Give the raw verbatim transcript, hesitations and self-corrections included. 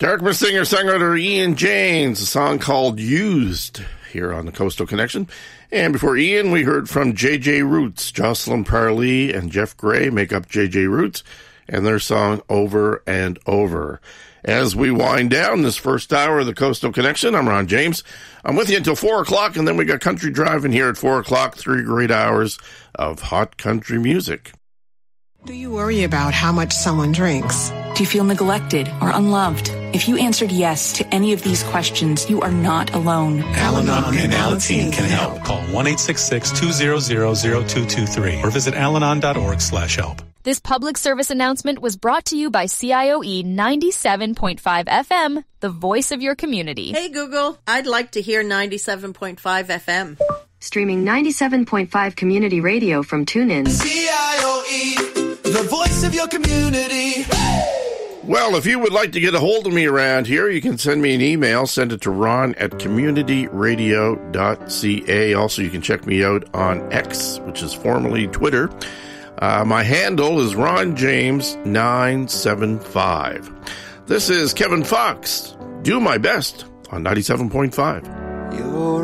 Dartmouth singer-songwriter Ian James, a song called Used, here on the Coastal Connection. And before Ian, we heard from J J Roots. Jocelyn Parley and Jeff Gray make up J J Roots and their song Over and Over. As we wind down this first hour of the Coastal Connection, I'm Ron James. I'm with you until four o'clock, and then we got Country Driving here at four o'clock, three great hours of hot country music. Do you worry about how much someone drinks? Do you feel neglected or unloved? If you answered yes to any of these questions, you are not alone. Al-Anon and Alateen can help. Call one eight six six, two zero zero, zero two two three or visit alanon.org slash help. This public service announcement was brought to you by C I O E ninety-seven point five F M, the voice of your community. Hey Google, I'd like to hear ninety-seven point five F M. Streaming ninety-seven point five community radio from TuneIn. C I O E, the voice of your community. Well, if you would like to get a hold of me around here, you can send me an email. Send it to ron at community radio dot c a. Also, you can check me out on X, which is formerly Twitter. Uh, my handle is Ron James nine seven five. This is Kevin Fox. Do my best on ninety-seven point five. You're